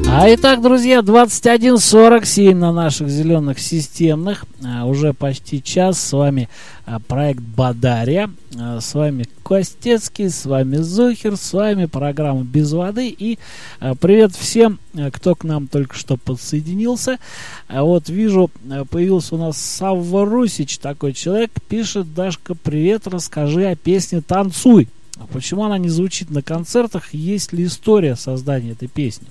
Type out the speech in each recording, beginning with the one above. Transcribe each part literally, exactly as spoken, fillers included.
А итак, друзья, двадцать один сорок семь на наших зеленых системных. А, уже почти час. С вами а, проект Бадарья. А, с вами Костецкий, с вами Зухер, с вами программа «Без воды». И а, привет всем, а, кто к нам только что подсоединился. А, вот вижу, а, появился у нас Савва Русич, такой человек. Пишет: Дашка, привет, расскажи о песне «Танцуй». А почему она не звучит на концертах? Есть ли история создания этой песни?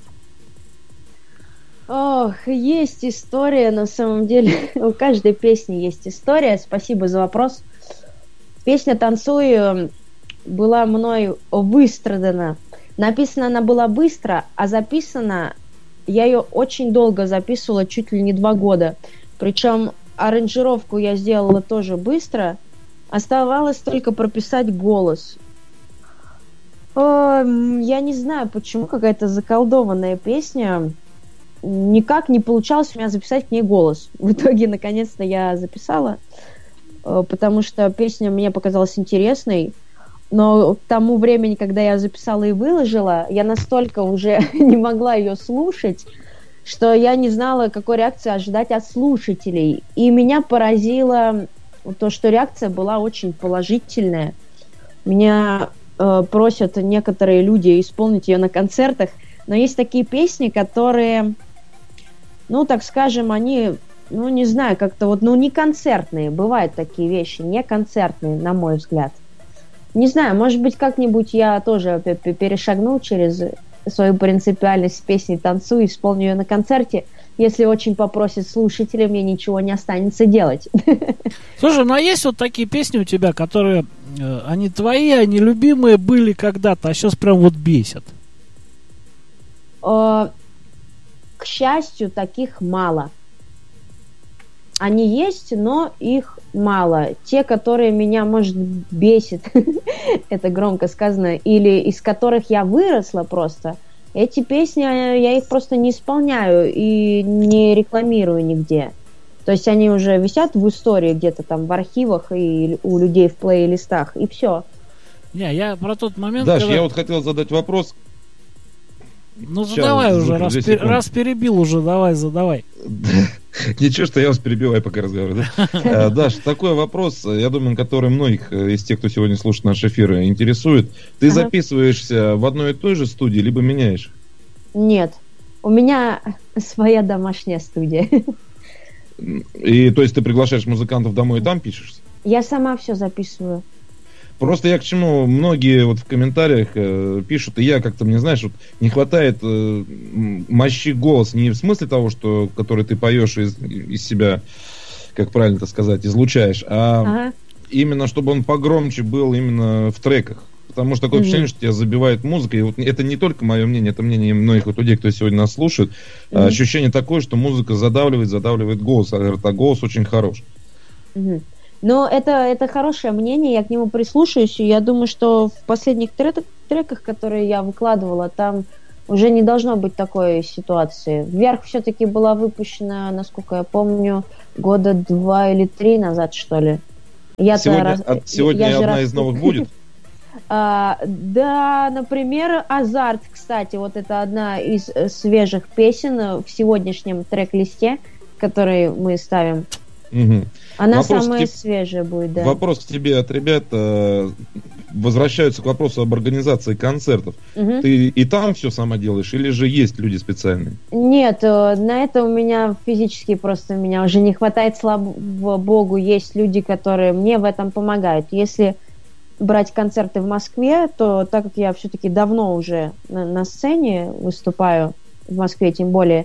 Ох, есть история, на самом деле. У каждой песни есть история. Спасибо за вопрос. Песня «Танцуй» была мной выстрадана. Написана она была быстро, а записана... Я ее очень долго записывала, чуть ли не два года. Причем аранжировку я сделала тоже быстро. Оставалось только прописать голос. О, я не знаю, почему какая-то заколдованная песня... Никак не получалось у меня записать к ней голос. В итоге, наконец-то, я записала, потому что песня мне показалась интересной. Но к тому времени, когда я записала и выложила, я настолько уже не могла ее слушать, что я не знала, какой реакции ожидать от слушателей. И меня поразило то, что реакция была очень положительная. Меня э, просят некоторые люди исполнить ее на концертах, но есть такие песни, которые... Ну, так скажем, они, ну, не знаю, как-то вот, ну, не концертные. Бывают такие вещи, не концертные, на мой взгляд. Не знаю, может быть, как-нибудь я тоже перешагну через свою принципиальность с песней «Танцуй», исполню ее на концерте. Если очень попросят слушатели, мне ничего не останется делать. Слушай, ну а есть вот такие песни у тебя, которые, э, они твои, они любимые были когда-то, а сейчас прям вот бесят? К счастью, таких мало. Они есть, но их мало. Те, которые меня, может, бесит, это громко сказано, или из которых я выросла просто, эти песни, я их просто не исполняю и не рекламирую нигде. То есть они уже висят в истории где-то там в архивах и у людей в плейлистах, и все. Не, я про тот момент... Даш, когда... я вот хотел задать вопрос. Ну, задавай Сейчас, уже, раз, пер, раз перебил уже, давай, задавай. Ничего, что я вас перебиваю, пока разговариваю. Да? Даш, такой вопрос, я думаю, который многих из тех, кто сегодня слушает наш эфир, интересует. Ты ага. записываешься в одной и той же студии, либо меняешь? Нет, у меня своя домашняя студия. И то есть ты приглашаешь музыкантов домой и там пишешь? Я сама все записываю. Просто я к чему, многие вот в комментариях э, пишут, и я как-то, мне знаешь, вот не хватает э, мощи голоса, не в смысле того, что, который ты поешь из, из себя, как правильно это сказать, излучаешь, а ага. именно, чтобы он погромче был именно в треках. Потому что такое mm-hmm. впечатление, что тебя забивает музыка, и вот это не только мое мнение, это мнение многих вот людей, кто сегодня нас слушает. Mm-hmm. Ощущение такое, что музыка задавливает, задавливает голос, а голос очень хорош. Mm-hmm. Но это, это хорошее мнение, я к нему прислушаюсь, и я думаю, что в последних треках, треках, которые я выкладывала, там уже не должно быть такой ситуации. «Вверх» все-таки была выпущена, насколько я помню, года два или три назад, что ли. Я сегодня раз... а сегодня я одна раз... из новых будет? а, да, например, «Азарт», кстати, вот это одна из свежих песен в сегодняшнем трек-листе, который мы ставим. Угу. Она вопрос самая te... свежая будет, да. Вопрос к тебе от ребят. Э, возвращаются к вопросу об организации концертов. Угу. Ты и там все сама делаешь, или же есть люди специальные? Нет, на это у меня физически просто меня уже не хватает, слава богу. Есть люди, которые мне в этом помогают. Если брать концерты в Москве, то так как я все-таки давно уже на, на сцене выступаю, в Москве тем более,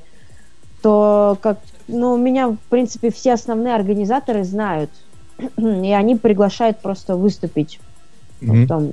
то как ну, меня, в принципе, все основные организаторы знают. И они приглашают просто выступить. Mm-hmm. Там,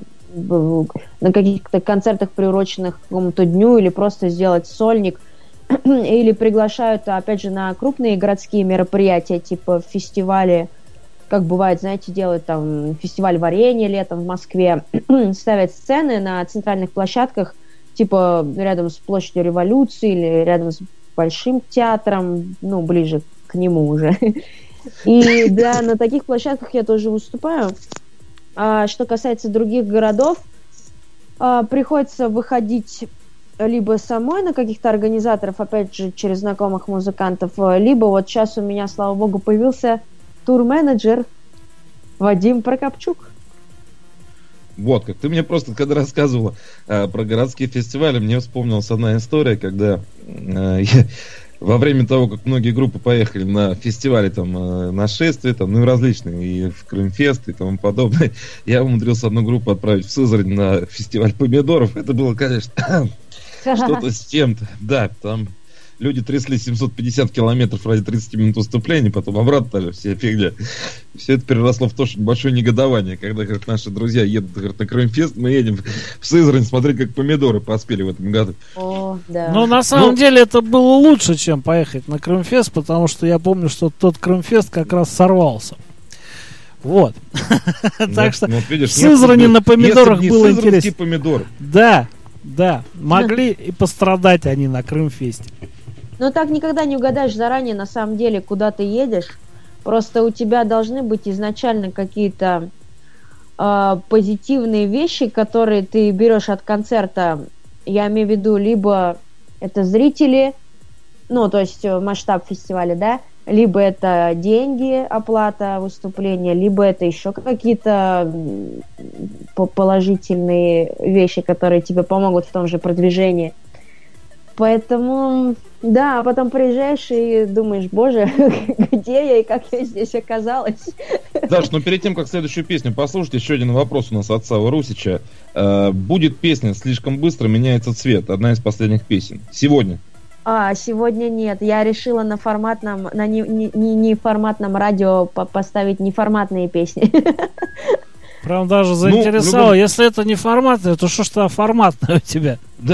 на каких-то концертах, приуроченных к какому-то дню, или просто сделать сольник. Или приглашают, опять же, на крупные городские мероприятия, типа фестивали, как бывает, знаете, делают там фестиваль варенья летом в Москве, ставят сцены на центральных площадках, типа рядом с площадью Революции или рядом с Большим театром, ну, ближе к нему уже. И да, на таких площадках я тоже выступаю. А что касается других городов, а, приходится выходить либо самой на каких-то организаторов, опять же, через знакомых музыкантов, либо вот сейчас у меня, слава богу, появился тур-менеджер Вадим Прокопчук. Вот, как ты мне просто, когда рассказывала э, про городские фестивали, мне вспомнилась одна история, когда э, я, во время того, как многие группы поехали на фестивали, там, э, нашествия, там, ну и различные, и в Крымфест и тому подобное, я умудрился одну группу отправить в Сызрань на фестиваль помидоров. Это было, конечно, что-то с чем-то. Да, там люди трясли семьсот пятьдесят километров ради тридцати минут выступления, потом обратно тоже вся фигня. Все это переросло в то, что большое негодование. Когда, говорят, наши друзья едут, говорят, на Крымфест, мы едем в Сызрань смотреть, как помидоры поспели в этом году. О, да. Но на самом ну, деле это было лучше, чем поехать на Крымфест, потому что я помню, что тот Крымфест как раз сорвался. Вот. Так что в Сызрани на помидорах было интересно. Помидоры. Да, да. Могли и пострадать они на Крымфесте. Но так никогда не угадаешь заранее, на самом деле, куда ты едешь. Просто у тебя должны быть изначально какие-то э, позитивные вещи, которые ты берешь от концерта. Я имею в виду, либо это зрители, ну, то есть масштаб фестиваля, да, либо это деньги, оплата выступления, либо это еще какие-то положительные вещи, которые тебе помогут в том же продвижении. Поэтому, да, потом приезжаешь и думаешь, боже, где я и как я здесь оказалась. Даш, но перед тем, как следующую песню послушать, еще один вопрос у нас от Савы Русича. Э, будет песня «Слишком быстро меняется цвет», одна из последних песен. Сегодня? А, сегодня нет. Я решила на форматном, на не, не, не форматном радио поставить неформатные песни. Прям даже заинтересовало. Ну, любом... Если это не форматное, то что ж там форматное у тебя?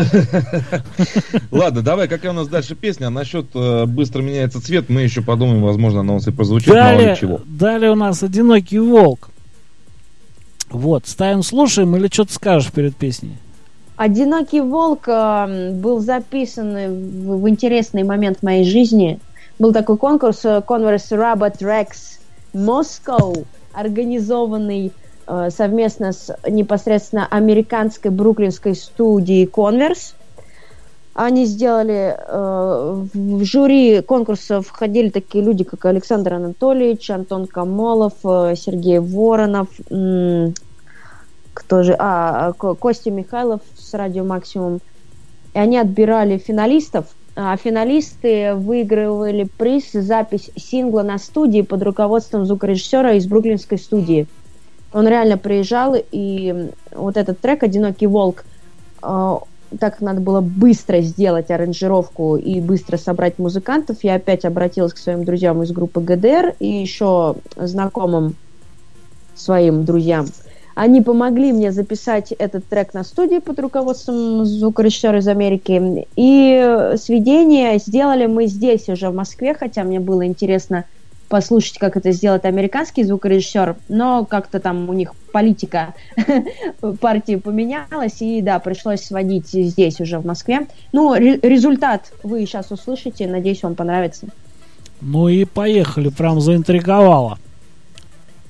Ладно, давай, какая у нас дальше песня? А насчет э, «Быстро меняется цвет» мы еще подумаем, возможно, она у нас и прозвучит, мало ли чего. Далее у нас «Одинокий волк». Вот, ставим, слушаем или что ты скажешь перед песней? «Одинокий волк» э, был записан в, в интересный момент в моей жизни. Был такой конкурс Converse Robot Rex Moscow, организованный совместно с непосредственно американской бруклинской студией Converse. Они сделали э, в жюри конкурса входили такие люди, как Александр Анатольевич, Антон Камолов, э, Сергей Воронов, м- кто же, а, Костя Михайлов с Радио Максимум. И они отбирали финалистов, а финалисты выигрывали приз, запись сингла на студии под руководством звукорежиссера из бруклинской студии. Он реально приезжал, и вот этот трек «Одинокий волк», э, так как надо было быстро сделать аранжировку и быстро собрать музыкантов, я опять обратилась к своим друзьям из группы ГДР и еще знакомым своим друзьям. Они помогли мне записать этот трек на студии под руководством звукорежиссера из Америки. И сведение сделали мы здесь уже в Москве, хотя мне было интересно послушать, как это сделает американский звукорежиссер, но как-то там у них политика партии поменялась, и да, пришлось сводить здесь уже в Москве. Ну, ре- результат вы сейчас услышите, надеюсь, вам понравится. Ну и поехали, прям заинтриговало.